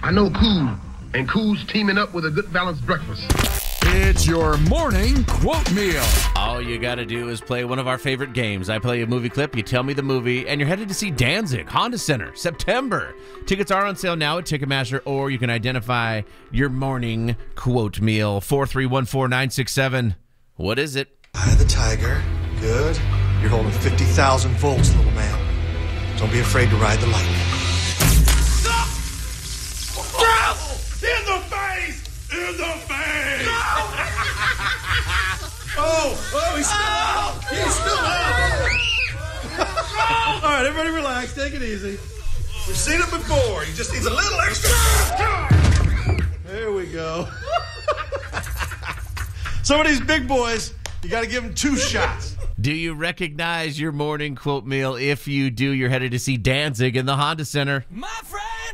I know Cool, and Cool's teaming up with a good balanced breakfast. It's your morning quote meal. All you got to do is play one of our favorite games. I play a movie clip, you tell me the movie, and you're headed to see Danzig, Honda Center, September. Tickets are on sale now at Ticketmaster, or you can identify your morning quote meal. 4314967. What is it? Eye of the tiger. Good. You're holding 50,000 volts, little man. Don't be afraid to ride the lightning. In the face! In the face! He's still out. All right, everybody relax. Take it easy. We've seen it before. He just needs a little extra. There we go. Some of these big boys, you got to give them 2 shots. Do you recognize your morning quote meal? If you do, you're headed to see Danzig in the Honda Center. My friend!